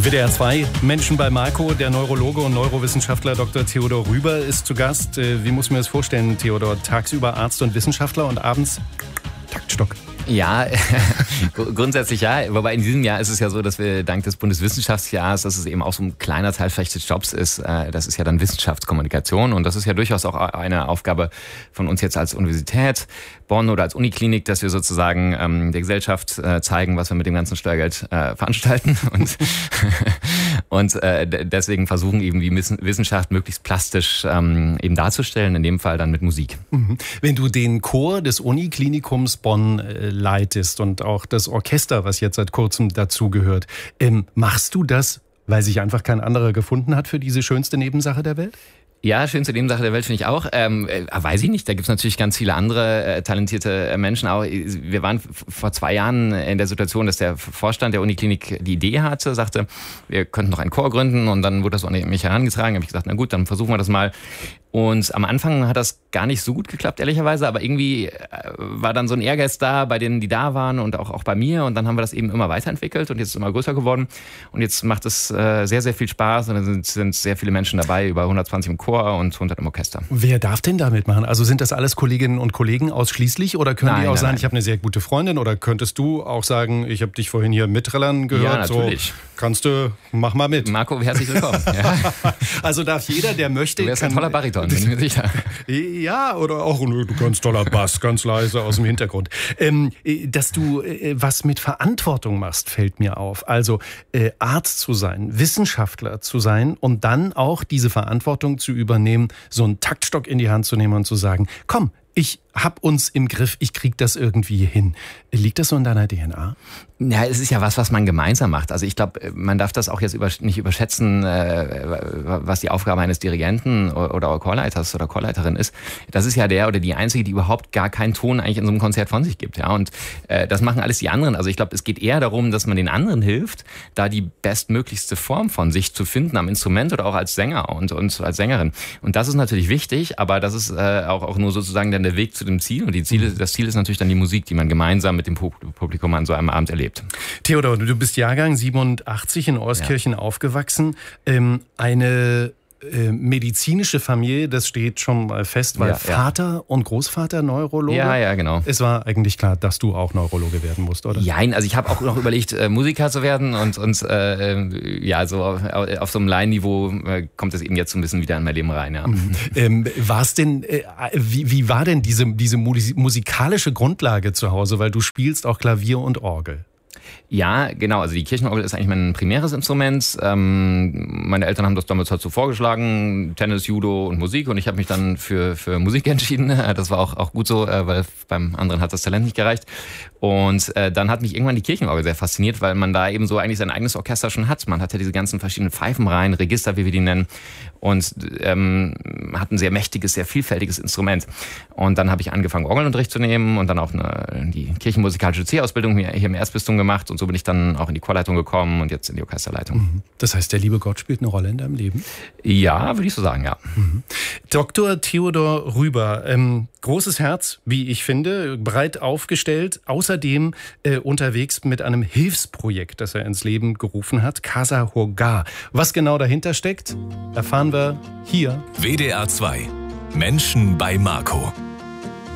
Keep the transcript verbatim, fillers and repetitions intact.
W D R zwei, Menschen bei Marco. Der Neurologe und Neurowissenschaftler Doktor Theodor Rüber ist zu Gast. Wie muss man das vorstellen, Theodor? Tagsüber Arzt und Wissenschaftler und abends Taktstock. Ja, grundsätzlich ja. Wobei in diesem Jahr ist es ja so, dass wir dank des Bundeswissenschaftsjahres, dass es eben auch so ein kleiner Teil vielleicht des Jobs ist, das ist ja dann Wissenschaftskommunikation. Und das ist ja durchaus auch eine Aufgabe von uns jetzt als Universität Bonn oder als Uniklinik, dass wir sozusagen ähm, der Gesellschaft äh, zeigen, was wir mit dem ganzen Steuergeld äh, veranstalten. Und, und äh, deswegen versuchen eben die Wissenschaft möglichst plastisch ähm, eben darzustellen, in dem Fall dann mit Musik. Wenn du den Chor des Uniklinikums Bonn äh, leitest und auch das Orchester, was jetzt seit kurzem dazugehört, ähm, machst du das, weil sich einfach kein anderer gefunden hat für diese schönste Nebensache der Welt? Ja, schönste Nebensache der Welt finde ich auch. Ähm, äh, weiß ich nicht, da gibt es natürlich ganz viele andere äh, talentierte äh, Menschen auch. Wir waren f- vor zwei Jahren in der Situation, dass der Vorstand der Uniklinik die Idee hatte, sagte, wir könnten noch einen Chor gründen, und dann wurde das an mich herangetragen. Habe ich gesagt, na gut, dann versuchen wir das mal. Und am Anfang hat das gar nicht so gut geklappt, ehrlicherweise, aber irgendwie war dann so ein Ehrgeiz da bei denen, die da waren, und auch, auch bei mir, und dann haben wir das eben immer weiterentwickelt und jetzt ist es immer größer geworden und jetzt macht es äh, sehr, sehr viel Spaß, und dann sind, sind sehr viele Menschen dabei, über hundertzwanzig im Chor und hundert im Orchester. Wer darf denn da mitmachen? Also sind das alles Kolleginnen und Kollegen ausschließlich, oder können nein, die auch nein, sagen, nein. ich habe eine sehr gute Freundin, oder könntest du auch sagen, ich habe dich vorhin hier mitträllern gehört? Ja, natürlich. So, kannst du, mach mal mit. Marco, herzlich willkommen. Ja. Also darf jeder, der möchte... Du wärst ein toller Bariton, bin ich mir sicher. Ja, oder auch ein ganz toller Bass, ganz leise aus dem Hintergrund. Ähm, dass du äh, was mit Verantwortung machst, fällt mir auf. Also äh, Arzt zu sein, Wissenschaftler zu sein und dann auch diese Verantwortung zu übernehmen, so einen Taktstock in die Hand zu nehmen und zu sagen, komm, ich hab uns im Griff, ich krieg das irgendwie hin. Liegt das so in deiner D N A? Ja, es ist ja was, was man gemeinsam macht. Also ich glaube, man darf das auch jetzt nicht überschätzen, was die Aufgabe eines Dirigenten oder Chorleiters oder Chorleiterin ist. Das ist ja der oder die Einzige, die überhaupt gar keinen Ton eigentlich in so einem Konzert von sich gibt. Ja, und das machen alles die anderen. Also ich glaube, es geht eher darum, dass man den anderen hilft, da die bestmöglichste Form von sich zu finden am Instrument oder auch als Sänger und, und als Sängerin. Und das ist natürlich wichtig, aber das ist auch, auch nur sozusagen dann der Weg zu dem Ziel. Und die Ziele, das Ziel ist natürlich dann die Musik, die man gemeinsam mit dem Publikum an so einem Abend erlebt. Theodor, du bist Jahrgang siebenundachtzig in Euskirchen ja. aufgewachsen. Ähm, eine äh, medizinische Familie, das steht schon mal fest, weil ja, Vater ja. und Großvater Neurologe. Ja, ja, genau. Es war eigentlich klar, dass du auch Neurologe werden musst, oder? Ja, also ich habe auch noch überlegt, äh, Musiker zu werden, und, und äh, ja, so auf, auf so einem Laienniveau äh, kommt es eben jetzt so ein bisschen wieder in mein Leben rein. Ja. Mhm. Ähm, war's denn, äh, wie, wie war denn diese, diese musikalische Grundlage zu Hause? Weil du spielst auch Klavier und Orgel. Ja, genau. Also die Kirchenorgel ist eigentlich mein primäres Instrument. Ähm, meine Eltern haben das damals halt so vorgeschlagen, Tennis, Judo und Musik. Und ich habe mich dann für, für Musik entschieden. Das war auch, auch gut so, weil beim anderen hat das Talent nicht gereicht. Und äh, dann hat mich irgendwann die Kirchenorgel sehr fasziniert, weil man da eben so eigentlich sein eigenes Orchester schon hat. Man hat ja diese ganzen verschiedenen Pfeifenreihen, Register, wie wir die nennen. Und ähm, hat ein sehr mächtiges, sehr vielfältiges Instrument. Und dann habe ich angefangen, Orgelunterricht zu nehmen und dann auch eine, die kirchenmusikalische C-Ausbildung hier im Erzbistum gemacht. Und so bin ich dann auch in die Chorleitung gekommen und jetzt in die Orchesterleitung. Das heißt, der liebe Gott spielt eine Rolle in deinem Leben? Ja, würde ich so sagen, ja. Mhm. Doktor Theodor Rüber, ähm, großes Herz, wie ich finde, breit aufgestellt. Außerdem äh, unterwegs mit einem Hilfsprojekt, das er ins Leben gerufen hat, Casa Hogar. Was genau dahinter steckt, erfahren wir hier. W D R zwei. Menschen bei Marco.